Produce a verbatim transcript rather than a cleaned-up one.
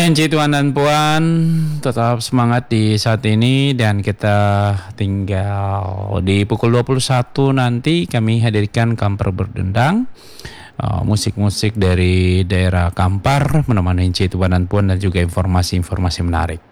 Enci Tuan dan Puan, tetap semangat di saat ini dan kita tinggal di pukul dua puluh satu nanti kami hadirkan Kampar Berdendang. Uh, musik-musik dari daerah Kampar menemani Enci Tuan dan Puan dan juga informasi-informasi menarik.